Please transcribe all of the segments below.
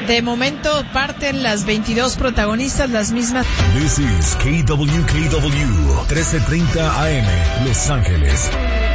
De momento parten las 22 protagonistas, las mismas. This is KWKW 1330 AM, Los Ángeles.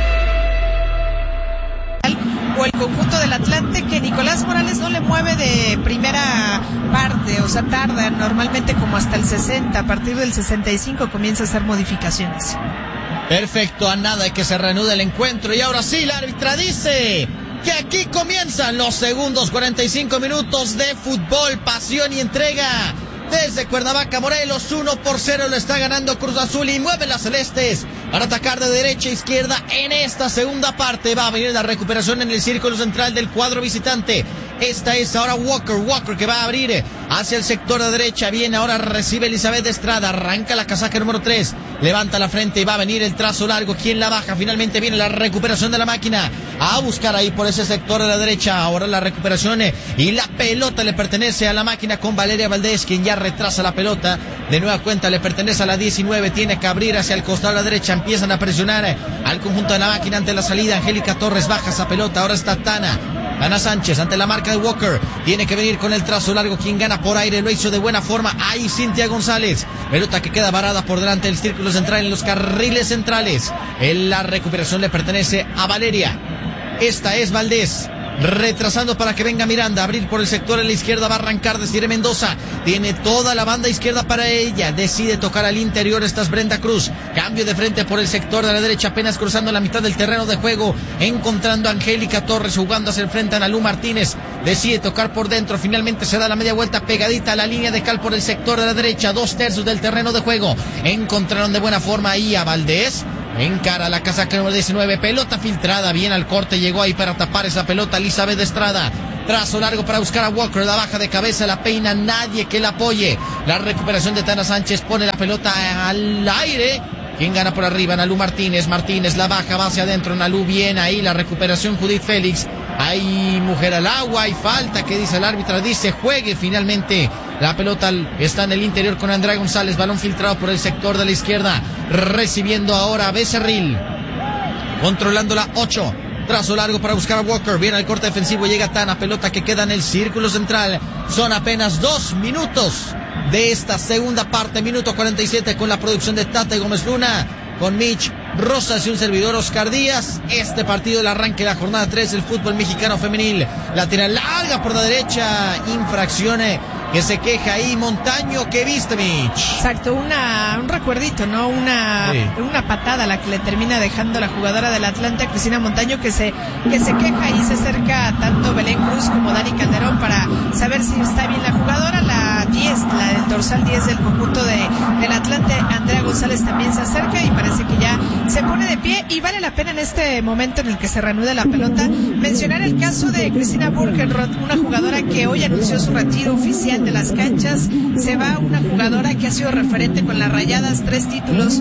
O el conjunto del Atlante, que Nicolás Morales no le mueve de primera parte, o sea, tarda normalmente como hasta el 60, a partir del 65 comienza a hacer modificaciones. Perfecto, a nada de que se reanude el encuentro, y ahora sí, la árbitra dice que aquí comienzan los segundos 45 minutos de fútbol, pasión y entrega. Desde Cuernavaca, Morelos, 1-0 lo está ganando Cruz Azul y mueve las celestes para atacar de derecha a izquierda en esta segunda parte. Va a venir la recuperación en el círculo central del cuadro visitante. Esta es ahora Walker que va a abrir hacia el sector de derecha. Bien, ahora recibe Elizabeth Estrada, arranca la casaca número 3, levanta la frente y va a venir el trazo largo. ¿Quién la baja? Finalmente viene la recuperación de la máquina a buscar ahí por ese sector de la derecha. Ahora la recuperación y la pelota le pertenece a la máquina con Valeria Valdés, quien ya retrasa la pelota. De nueva cuenta le pertenece a la 19, tiene que abrir hacia el costado de la derecha. Empiezan a presionar al conjunto de la máquina ante la salida. Angélica Torres baja esa pelota, ahora está Tana Sánchez ante la marca de Walker, tiene que venir con el trazo largo. Quien gana por aire lo hizo de buena forma, ahí Cintia González, pelota que queda varada por delante del círculo central en los carriles centrales. La recuperación le pertenece a Valeria, esta es Valdés, retrasando para que venga Miranda a abrir por el sector de la izquierda. Va a arrancar Desiree Mendoza, tiene toda la banda izquierda para ella, decide tocar al interior. Esta es Brenda Cruz, cambio de frente por el sector de la derecha, apenas cruzando la mitad del terreno de juego, encontrando a Angélica Torres, jugando hacia el frente a Analú Martínez, decide tocar por dentro, finalmente se da la media vuelta pegadita a la línea de cal por el sector de la derecha, 2/3 del terreno de juego. Encontraron de buena forma ahí a Valdés, encara la casaca número 19, pelota filtrada, bien al corte, llegó ahí para tapar esa pelota Elizabeth Estrada. Trazo largo para buscar a Walker, la baja de cabeza, la peina, nadie que la apoye. La recuperación de Tana Sánchez pone la pelota al aire. ¿Quién gana por arriba? Analú Martínez la baja, va hacia adentro, Analú bien ahí, la recuperación Judith Félix. Hay mujer al agua, hay falta, ¿qué dice el árbitro? Dice juegue. Finalmente la pelota está en el interior con Andrea González, balón filtrado por el sector de la izquierda, recibiendo ahora a Becerril, controlando la 8, trazo largo para buscar a Walker, viene al corte defensivo, llega Tana, pelota que queda en el círculo central. Son apenas 2 minutos de esta segunda parte, minuto 47, con la producción de Tata y Gómez Luna, con Mitch Rosas y un servidor Oscar Díaz. Este partido, el arranque de la jornada 3 del fútbol mexicano femenil. La tira larga por la derecha, infracción que se queja ahí Montaño. ¿Qué viste, Mitch? Exacto, un recuerdito, ¿no? Una patada la que le termina dejando la jugadora del Atlante, Cristina Montaño, que se queja y se acerca tanto Belén Cruz como Dani Calderón para saber si está bien la jugadora. La 10, la del dorsal 10 del conjunto del Atlante, Andrea González, también se acerca y parece que ya se pone de pie, y vale la pena en este momento en el que se reanude la pelota mencionar el caso de Cristina Burgenroth, una jugadora que hoy anunció su retiro oficial de las canchas. Se va una jugadora que ha sido referente con las Rayadas, 3 títulos,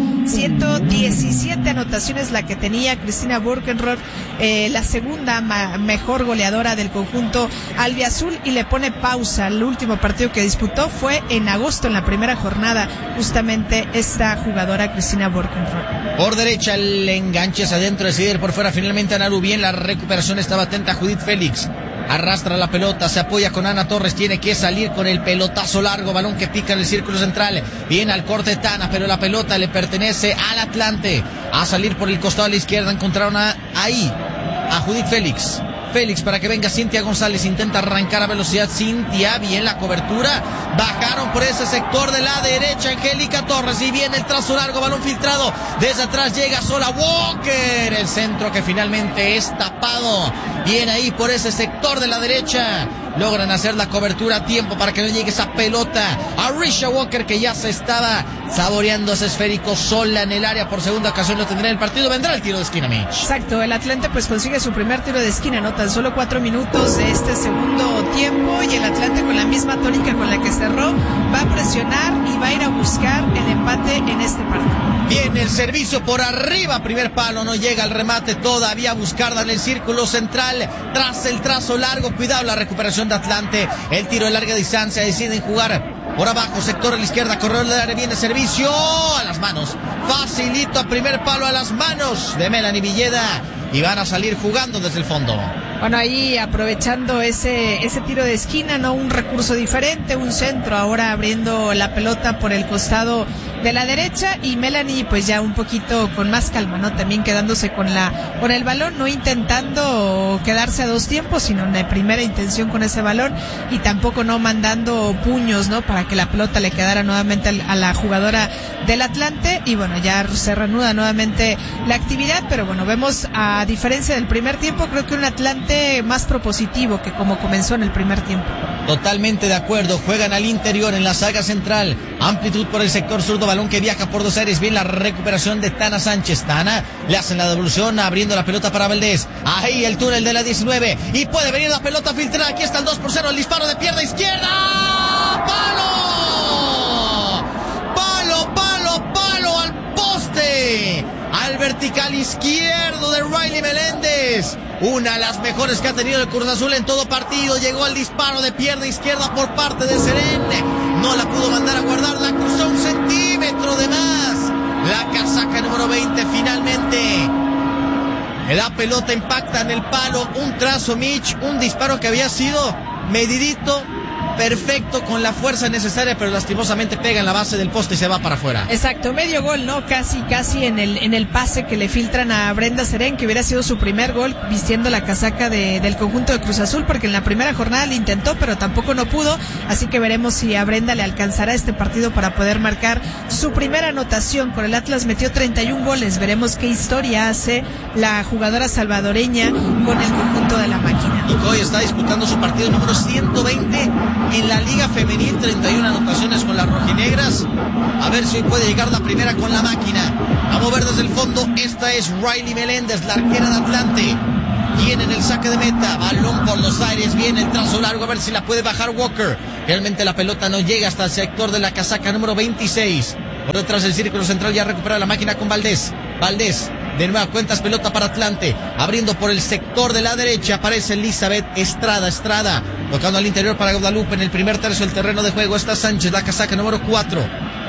117 anotaciones la que tenía Cristina Burgenroth, la segunda mejor goleadora del conjunto albiazul, y le pone pausa. El último partido que disputó fue en agosto, en la primera jornada, justamente esta jugadora Cristina Burgenroth. Por derecha el enganche es adentro, decide ir por fuera finalmente Analú. Bien, la recuperación estaba atenta Judith Félix. Arrastra la pelota, se apoya con Ana Torres, tiene que salir con el pelotazo largo, balón que pica en el círculo central. Viene al corte Tana, pero la pelota le pertenece al Atlante. A salir por el costado de la izquierda, encontraron ahí a Judith Félix. Para que venga Cintia González, intenta arrancar a velocidad Cintia, bien la cobertura, bajaron por ese sector de la derecha Angélica Torres, y viene el trazo largo, balón filtrado, desde atrás llega sola Walker, el centro que finalmente es tapado, viene ahí por ese sector de la derecha, logran hacer la cobertura a tiempo para que no llegue esa pelota a Risha Walker, que ya se estaba saboreando ese esférico sola en el área. Por segunda ocasión lo tendrá en el partido, vendrá el tiro de esquina, Mitch. Exacto, el Atlante pues consigue su primer tiro de esquina, ¿no? Tan solo 4 minutos de este segundo tiempo, y el Atlante, con la misma tónica con la que cerró, va a presionar y va a ir a buscar el empate en este partido. Viene el servicio por arriba, primer palo, no llega el remate, todavía a buscar darle el círculo central, tras el trazo largo, cuidado la recuperación de Atlante, el tiro de larga distancia, deciden jugar por abajo, sector a la izquierda, corredor de área, viene servicio a las manos, facilito a primer palo a las manos de Melanie Villeda, y van a salir jugando desde el fondo. Bueno, ahí aprovechando ese tiro de esquina, ¿no? Un recurso diferente, un centro, ahora abriendo la pelota por el costado de la derecha, y Melanie pues ya un poquito con más calma, ¿no? También quedándose con el balón, no intentando quedarse a dos tiempos, sino en la primera intención con ese balón, y tampoco no mandando puños, ¿no? Para que la pelota le quedara nuevamente a la jugadora del Atlante, y bueno, ya se reanuda nuevamente la actividad, pero bueno, vemos, a diferencia del primer tiempo, creo que un Atlante más propositivo que como comenzó en el primer tiempo. Totalmente de acuerdo, juegan al interior en la saga central, amplitud por el sector zurdo, balón que viaja por dos aires, bien la recuperación de Tana Sánchez. Tana le hacen la devolución, abriendo la pelota para Valdés, ahí el túnel de la 19, y puede venir la pelota filtrada, aquí está el 2-0, el disparo de pierna izquierda, palo al poste, al vertical izquierdo de Riley Meléndez. Una de las mejores que ha tenido el Cruz Azul en todo partido. Llegó el disparo de pierna izquierda por parte de Serene. No la pudo mandar a guardar, la cruzó un centímetro de más. La casaca número 20 finalmente. La pelota impacta en el palo. Un trazo, Mitch. Un disparo que había sido medidito, perfecto, con la fuerza necesaria, pero lastimosamente pega en la base del poste y se va para afuera. Exacto, medio gol, ¿no? Casi en el pase que le filtran a Brenda Serén, que hubiera sido su primer gol vistiendo la casaca del conjunto de Cruz Azul, porque en la primera jornada le intentó, pero tampoco no pudo, así que veremos si a Brenda le alcanzará este partido para poder marcar su primera anotación. Con el Atlas metió 31 goles, veremos qué historia hace la jugadora salvadoreña con el conjunto de la máquina. Y hoy está disputando su partido número 120 en la Liga Femenil, 31 anotaciones con las rojinegras. A ver si hoy puede llegar la primera con la máquina. A mover desde el fondo, esta es Riley Meléndez, la arquera de Atlante. Viene en el saque de meta, balón por los aires, viene el trazo largo, a ver si la puede bajar Walker. Realmente la pelota no llega hasta el sector de la casaca número 26. Por detrás del círculo central ya recupera la máquina con Valdés. De nueva cuentas, pelota para Atlante, abriendo por el sector de la derecha, aparece Elizabeth Estrada, tocando al interior para Guadalupe, en el primer tercio del terreno de juego está Sánchez, la casaca número 4,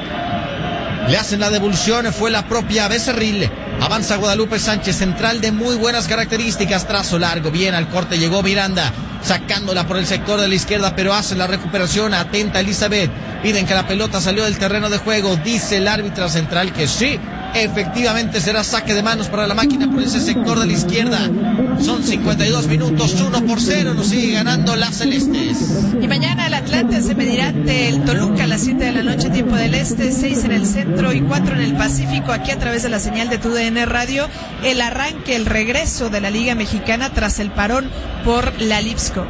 le hacen la devolución, fue la propia Becerril, avanza Guadalupe Sánchez, central de muy buenas características, trazo largo, bien al corte, llegó Miranda, sacándola por el sector de la izquierda, pero hace la recuperación, atenta Elizabeth, piden que la pelota salió del terreno de juego, dice el árbitro central que sí, efectivamente será saque de manos para la máquina por ese sector de la izquierda. Son 52 minutos, 1-0, nos sigue ganando las celestes. Y mañana el Atlante se medirá ante el Toluca a las 7 de la noche, tiempo del este, 6 en el centro y 4 en el Pacífico, aquí a través de la señal de TUDN Radio. El arranque, el regreso de la Liga Mexicana tras el parón por la Lipsco.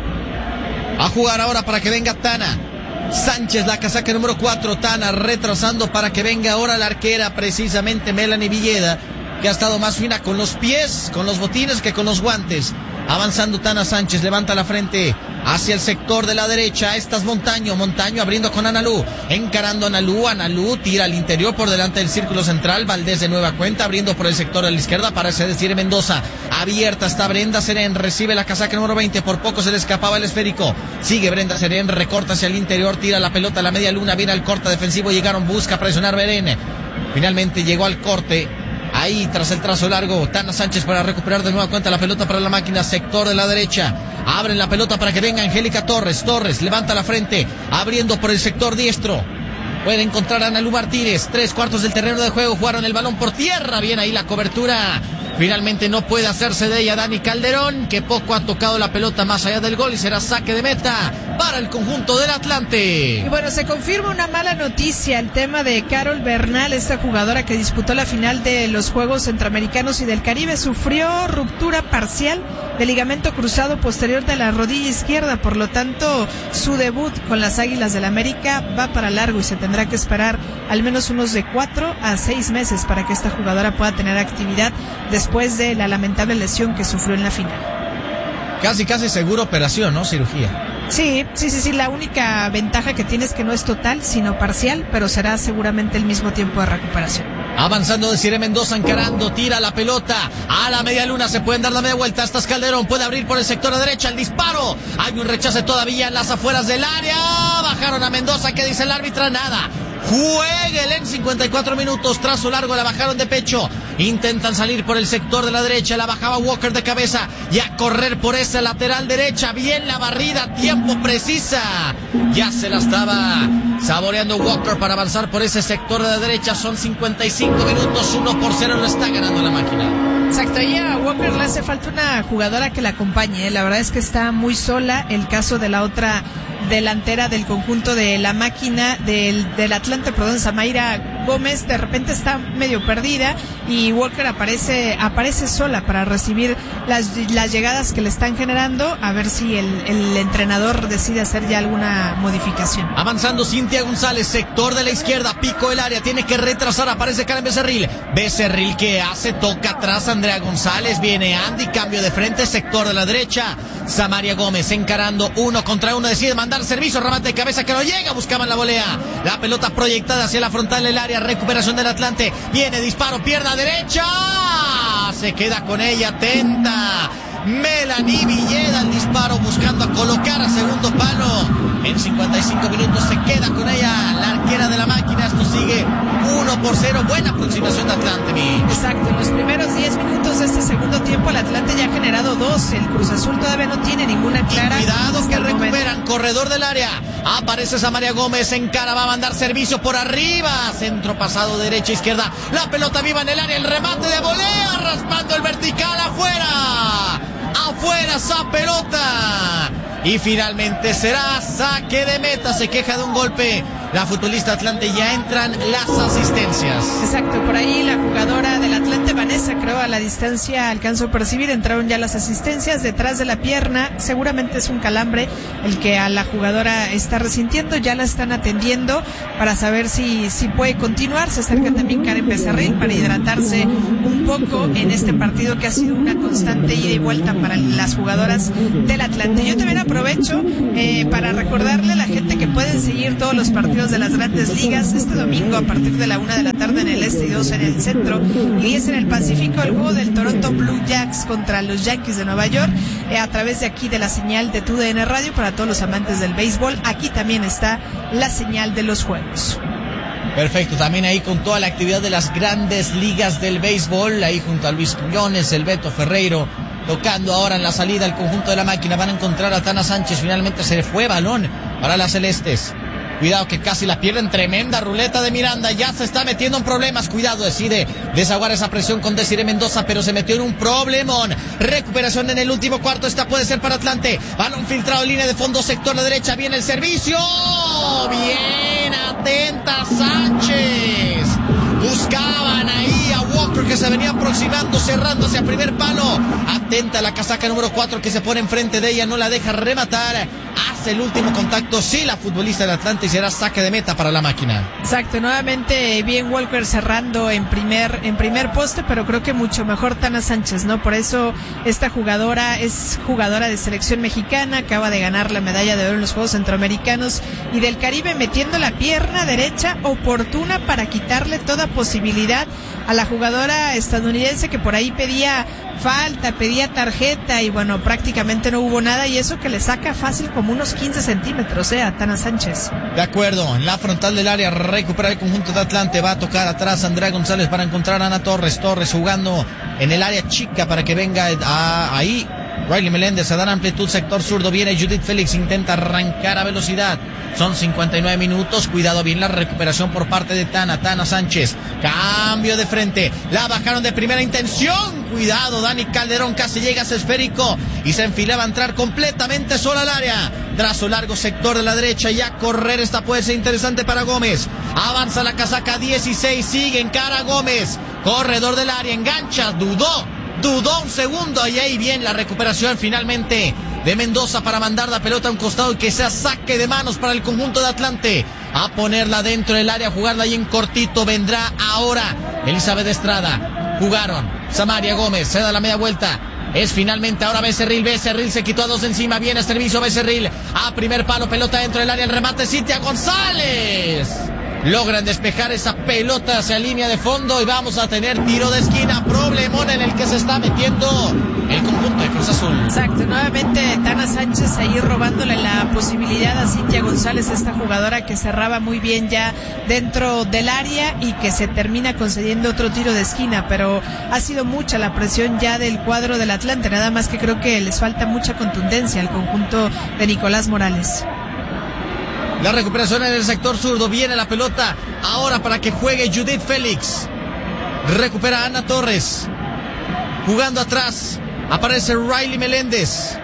A jugar ahora para que venga Tana Sánchez, la casaca número 4, Tana retrasando para que venga ahora la arquera, precisamente Melanie Villeda, que ha estado más fina con los pies, con los botines que con los guantes. Avanzando Tana Sánchez, levanta la frente hacia el sector de la derecha. Esta es Montaño abriendo con Analú, encarando Analú tira al interior por delante del círculo central. Valdés de nueva cuenta, abriendo por el sector de la izquierda, parece decir Mendoza, abierta está Brenda Serén, recibe la casaca número 20, por poco se le escapaba el esférico, sigue Brenda Serén, recorta hacia el interior, tira la pelota a la media luna, viene al corte defensivo, busca presionar Berén, finalmente llegó al corte. Ahí tras el trazo largo, Tana Sánchez para recuperar de nueva cuenta la pelota para la máquina, sector de la derecha, abren la pelota para que venga Angélica Torres, levanta la frente, abriendo por el sector diestro, puede encontrar a Analú Martínez, 3/4 del terreno de juego, jugaron el balón por tierra, bien ahí la cobertura, finalmente no puede hacerse de ella Dani Calderón, que poco ha tocado la pelota más allá del gol y será saque de meta para el conjunto del Atlante. Y bueno, se confirma una mala noticia, el tema de Carol Bernal, esta jugadora que disputó la final de los Juegos Centroamericanos y del Caribe, sufrió ruptura parcial del ligamento cruzado posterior de la rodilla izquierda, por lo tanto su debut con las Águilas del América va para largo y se tendrá que esperar al menos unos de 4 a 6 meses para que esta jugadora pueda tener actividad después de la lamentable lesión que sufrió en la final. Casi seguro operación, ¿no? Cirugía. Sí, la única ventaja que tiene es que no es total, sino parcial, pero será seguramente el mismo tiempo de recuperación. Avanzando Desiree Mendoza, encarando, tira la pelota a la media luna, se pueden dar la media vuelta, hasta Calderón, puede abrir por el sector de derecha, el disparo, hay un rechace todavía en las afueras del área, bajaron a Mendoza, ¿qué dice el árbitro? Nada. Jueguele en 54 minutos, trazo largo, la bajaron de pecho, Intentan salir por el sector de la derecha. La bajaba Walker de cabeza y a correr por esa lateral derecha. Bien la barrida, tiempo precisa. Ya se la estaba saboreando Walker para avanzar por ese sector de la derecha. Son 55 minutos, 1-0 lo está ganando la máquina. Exacto, y a Walker le hace falta una jugadora que la acompañe. La verdad es que está muy sola. El caso de la otra delantera del conjunto de la máquina del Atlante, Samaira Gómez, de repente está medio perdida y Walker aparece sola para recibir las llegadas que le están generando. A ver si el entrenador decide hacer ya alguna modificación. Avanzando Cintia González, sector de la izquierda, pico el área, tiene que retrasar, aparece Karen Becerril que hace, toca atrás Andrea González, viene Andy, cambio de frente, sector de la derecha, Samaria Gómez encarando 1 contra 1, decide mandar servicio, remate de cabeza que no llega, buscaban la volea, la pelota proyectada hacia la frontal del área, recuperación del Atlante, viene disparo, pierna derecha, se queda con ella, atenta Melanie Villeda, el disparo buscando a colocar a segundo palo. En 55 minutos se queda con ella la arquera de la máquina. Esto sigue 1-0. Buena aproximación de Atlante, Exacto, en los primeros 10 minutos de este segundo tiempo el Atlante ya ha generado 2. El Cruz Azul todavía no tiene ninguna clara. Y cuidado que recuperan, corredor del área. Aparece Samaria Gómez, encara, va a mandar servicio por arriba. Centro pasado, derecha, izquierda. La pelota viva en el área, el remate de volea, raspando el vertical, afuera esa pelota. Y finalmente será saque de meta. Se queja de un golpe la futbolista Atlante. Ya entran las asistencias. Exacto, por ahí la jugadora del Atlante, Vanessa, creo a la distancia alcanzó a percibir. Entraron ya las asistencias detrás de la pierna. Seguramente es un calambre el que a la jugadora está resintiendo. Ya la están atendiendo para saber si puede continuar. Se acerca también Karen Becerril para hidratarse un poco en este partido que ha sido una constante ida y vuelta para las jugadoras del Atlante. Yo también aprovecho para recordarle a la gente que pueden seguir todos los partidos de las grandes ligas este domingo a partir de la 1 de la tarde en el este y 2 en el centro y 10 en el Pacífico, el juego del Toronto Blue Jays contra los Yankees de Nueva York, a través de aquí de la señal de TUDN Radio para todos los amantes del béisbol. Aquí también está la señal de los juegos. Perfecto, también ahí con toda la actividad de las grandes ligas del béisbol, ahí junto a Luis Quiñones, el Beto Ferreiro, tocando ahora en la salida el conjunto de la máquina. Van a encontrar a Tana Sánchez, finalmente se le fue balón para las celestes. Cuidado que casi la pierden, tremenda ruleta de Miranda, ya se está metiendo en problemas, cuidado, decide desaguar esa presión con Desiree Mendoza, pero se metió en un problemón. Recuperación en el último cuarto, esta puede ser para Atlante, balón filtrado, línea de fondo, sector de derecha, viene el servicio, bien atenta Sánchez, buscaban ahí a Walker que se venía aproximando, cerrando hacia primer palo, atenta la casaca número 4 que se pone enfrente de ella, no la deja rematar, hace el último contacto, sí, la futbolista del Atlante, y será saque de meta para la máquina. Exacto, nuevamente bien Walker cerrando en primer poste, pero creo que mucho mejor Tana Sánchez, ¿no? Por eso esta jugadora es jugadora de selección mexicana, acaba de ganar la medalla de oro en los Juegos Centroamericanos y del Caribe, metiendo la pierna derecha oportuna para quitarle toda posibilidad a la jugadora estadounidense que por ahí pedía falta, pedía tarjeta y bueno, prácticamente no hubo nada, y eso que le saca fácil como unos 15 centímetros a Tana Sánchez. De acuerdo, en la frontal del área recupera el conjunto de Atlante, va a tocar atrás Andrea González para encontrar a Ana Torres jugando en el área chica para que venga ahí Riley Meléndez a dar amplitud, sector zurdo, viene Judith Félix, intenta arrancar a velocidad. Son 59 minutos, cuidado bien la recuperación por parte de Tana Sánchez, cambio de frente, la bajaron de primera intención, cuidado, Dani Calderón casi llega a ese esférico y se enfilaba a entrar completamente sola al área, trazo largo, sector de la derecha, y a correr, esta puede ser interesante para Gómez, avanza la casaca 16, sigue en cara Gómez, corredor del área, engancha, dudó un segundo y ahí bien la recuperación finalmente de Mendoza para mandar la pelota a un costado y que sea saque de manos para el conjunto de Atlante, a ponerla dentro del área, a jugarla ahí en cortito. Vendrá ahora Elizabeth Estrada, jugaron Samaria Gómez, se da la media vuelta, es finalmente ahora Becerril se quitó a dos encima, viene a servicio Becerril, a primer palo, pelota dentro del área, el remate Cintia González, logran despejar esa pelota hacia línea de fondo y vamos a tener tiro de esquina, problemón en el que se está metiendo el conjunto de Cruz Azul. Exacto, nuevamente Tana Sánchez ahí robándole la posibilidad a Cintia González, esta jugadora que cerraba muy bien ya dentro del área y que se termina concediendo otro tiro de esquina, pero ha sido mucha la presión ya del cuadro del Atlante, nada más que creo que les falta mucha contundencia al conjunto de Nicolás Morales. La recuperación en el sector zurdo, viene la pelota ahora para que juegue Judith Félix. Recupera Ana Torres. Jugando atrás, aparece Riley Meléndez.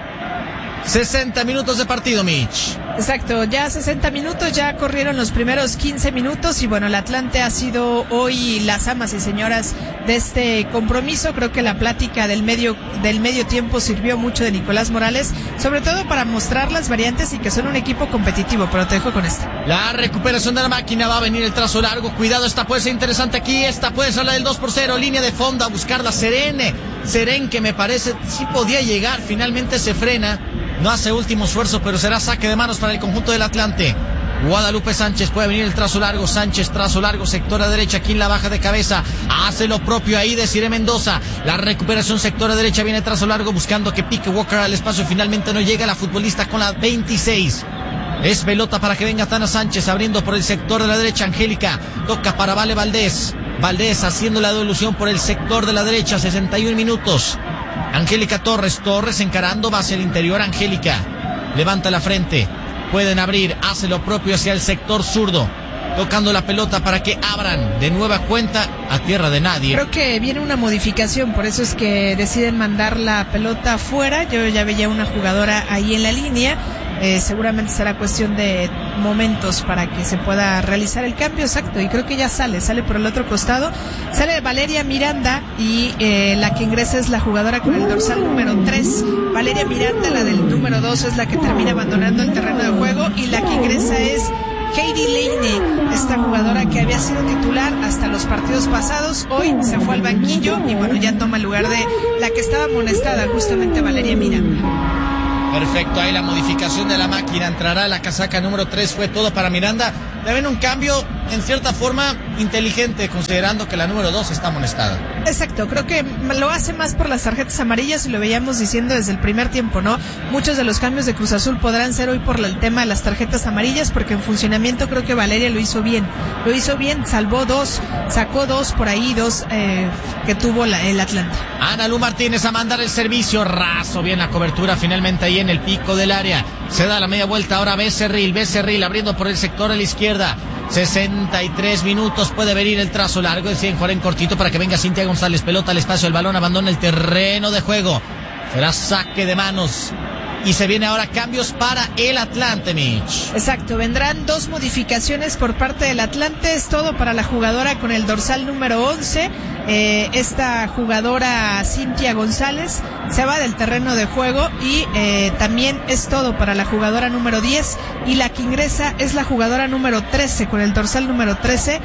60 minutos de partido, Mitch. Exacto, ya 60 minutos, ya corrieron los primeros 15 minutos y bueno, el Atlante ha sido hoy las amas y señoras de este compromiso. Creo que la plática del medio tiempo sirvió mucho de Nicolás Morales, sobre todo para mostrar las variantes y que son un equipo competitivo, pero te dejo con esto. La recuperación de la máquina, va a venir el trazo largo, cuidado, esta puede ser interesante aquí, esta puede ser la del 2-0, línea de fondo a buscarla Serén, que me parece sí podía llegar, finalmente se frena. No hace último esfuerzo, pero será saque de manos para el conjunto del Atlante. Guadalupe Sánchez, puede venir el trazo largo. Sánchez, trazo largo, sector a derecha. Quien la baja de cabeza, hace lo propio ahí Desiree Mendoza. La recuperación, sector a derecha, viene el trazo largo buscando que pique Walker al espacio. Finalmente no llega la futbolista con la 26. Es pelota para que venga Tana Sánchez, abriendo por el sector de la derecha. Angélica, toca para Vale Valdés. Valdés haciendo la devolución por el sector de la derecha, 61 minutos. Angélica Torres encarando, va hacia el interior. Angélica levanta la frente, pueden abrir, hace lo propio hacia el sector zurdo, tocando la pelota para que abran de nueva cuenta a tierra de nadie. Creo que viene una modificación, por eso es que deciden mandar la pelota afuera. Yo ya veía una jugadora ahí en la línea. Seguramente será cuestión de momentos para que se pueda realizar el cambio, exacto, y creo que ya sale por el otro costado, sale Valeria Miranda y la que ingresa es la jugadora con el dorsal número 3, Valeria Miranda, la del número 2 es la que termina abandonando el terreno de juego y la que ingresa es Katie Laney, esta jugadora que había sido titular hasta los partidos pasados, hoy se fue al banquillo y bueno, ya toma el lugar de la que estaba amonestada, justamente Valeria Miranda. Perfecto, ahí la modificación de la máquina, entrará la casaca número 3, fue todo para Miranda. Deben un cambio en cierta forma inteligente, considerando que la número 2 está amonestada. Exacto, creo que lo hace más por las tarjetas amarillas y lo veíamos diciendo desde el primer tiempo, ¿no? Muchos de los cambios de Cruz Azul podrán ser hoy por el tema de las tarjetas amarillas, porque en funcionamiento creo que Valeria lo hizo bien, salvó 2, sacó 2 por ahí, 2 que tuvo el Atlante. Ana Lu Martínez a mandar el servicio, raso, bien la cobertura finalmente ahí en el pico del área, se da la media vuelta, ahora Becerril abriendo por el sector a la izquierda. 63 minutos, puede venir el trazo largo, deciden jugar en cortito para que venga Cintia González, pelota al espacio, el balón abandona el terreno de juego, será saque de manos y se viene ahora cambios para el Atlante, Mitch. Exacto, vendrán 2 modificaciones por parte del Atlante, es todo para la jugadora con el dorsal número 11, esta jugadora Cintia González se va del terreno de juego y también es todo para la jugadora número 10 y la que ingresa es la jugadora número 13 con el dorsal número 13,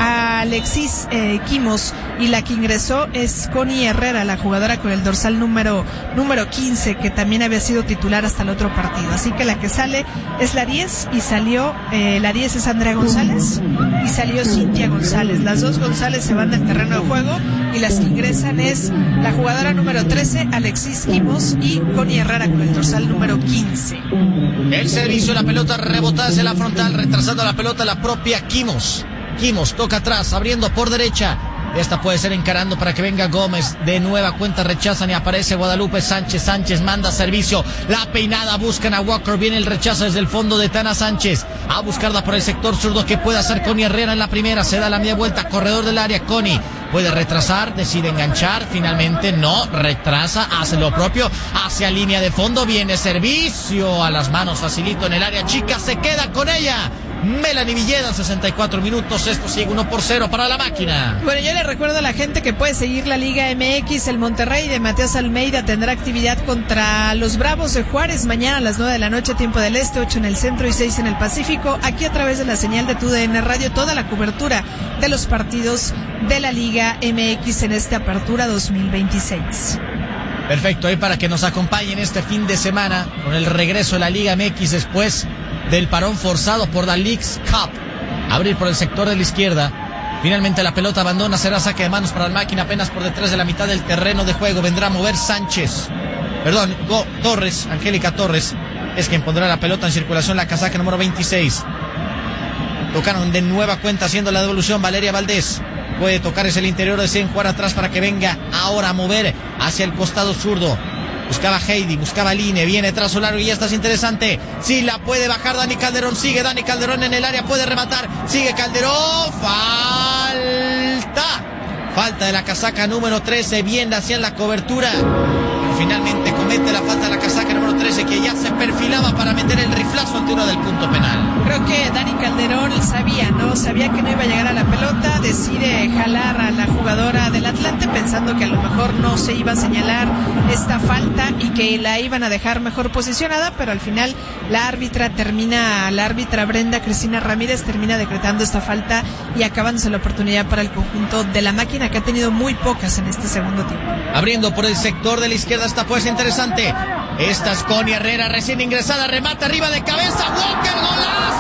Alexis Quimos, y la que ingresó es Connie Herrera, la jugadora con el dorsal número 15 que también había sido titular hasta el otro partido, así que la que sale es la 10 y salió, la 10 es Andrea González y salió Cintia González, las 2 González se van del terreno de juego y las que ingresan es la jugadora número 13, Alexis Quimos, y Connie Herrera con el dorsal número 15. El servicio, la pelota rebotada hacia la frontal, retrasando la pelota la propia Quimos. Quimos toca atrás, abriendo por derecha. Esta puede ser encarando para que venga Gómez. De nueva cuenta rechazan y aparece Guadalupe Sánchez. Sánchez manda servicio. La peinada, buscan a Walker. Viene el rechazo desde el fondo de Tana Sánchez. A buscarla por el sector zurdo que puede hacer Connie Herrera en la primera. Se da la media vuelta, corredor del área. Connie puede retrasar, decide enganchar. Finalmente no, retrasa, hace lo propio. Hacia línea de fondo, viene servicio a las manos, facilito en el área chica. Se queda con ella Melanie Villeda, 64 minutos, esto sigue 1-0 para la máquina. Bueno, yo le recuerdo a la gente que puede seguir la Liga MX. El Monterrey de Matías Almeida tendrá actividad contra los Bravos de Juárez mañana a las 9 de la noche, tiempo del este, 8 en el centro y 6 en el Pacífico. Aquí a través de la señal de TUDN Radio, toda la cobertura de los partidos de la Liga MX en esta apertura 2026. Perfecto, ahí para que nos acompañen este fin de semana con el regreso de la Liga MX después del parón forzado por la Leagues Cup. Abrir por el sector de la izquierda. Finalmente la pelota abandona, será saque de manos para la máquina apenas por detrás de la mitad del terreno de juego. Vendrá a mover Torres, Angélica Torres. es quien pondrá la pelota en circulación, la casaca número 26. Tocaron de nueva cuenta haciendo la devolución Valeria Valdés. Puede tocar es el interior, deciden jugar atrás para que venga ahora a mover hacia el costado zurdo. Buscaba Heidi, buscaba Line, viene trazo largo y esta es interesante. Sí, la puede bajar Dani Calderón, sigue Dani Calderón en el área, puede rematar, sigue Calderón, falta de la casaca número 13, bien hacia la cobertura. Pero finalmente comete la falta de la casaca número 13, que ya se perfilaba para meter el riflazo ante uno del punto penal. Creo que Dani Calderón sabía que no iba a llegar a la pelota, decide jalar a la jugadora del Atlante pensando que a lo mejor no se iba a señalar esta falta y que la iban a dejar mejor posicionada, pero al final la árbitra Brenda Cristina Ramírez termina decretando esta falta y acabándose la oportunidad para el conjunto de la máquina, que ha tenido muy pocas en este segundo tiempo. Abriendo por el sector de la izquierda, esta puede ser interesante. Esta es Connie Herrera, recién ingresada, remata arriba de cabeza, Walker, golazo.